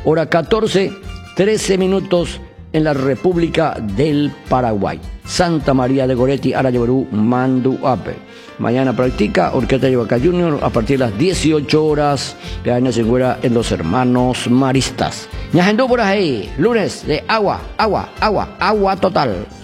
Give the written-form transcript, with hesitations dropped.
hora 14, 13 minutos en la República del Paraguay. Santa María de Goretti, Arayabarú, Manduape. Mañana practica Orquesta Yovaca Junior a partir de las 18 horas. Peana Segura en Los Hermanos Maristas. Ñajendú por ahí, lunes de agua total.